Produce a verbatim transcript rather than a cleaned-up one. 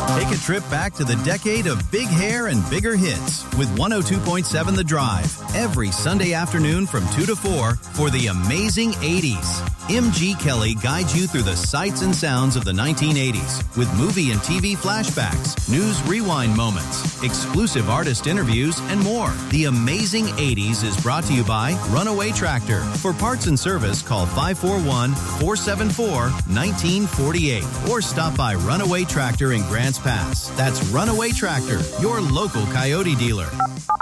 Take a trip back to the decade of big hair and bigger hits with one oh two point seven The Drive every Sunday afternoon from two to four for the amazing eighties. M G Kelly guides you through the sights and sounds of the nineteen eighties with movie and T V flashbacks, news rewind moments, exclusive artist interviews, and more. The Amazing eighties is brought to you by Runaway Tractor. For parts and service, call five four one, four seven four, one nine four eight or stop by Runaway Tractor in Grants Pass. That's Runaway Tractor, your local Coyote dealer.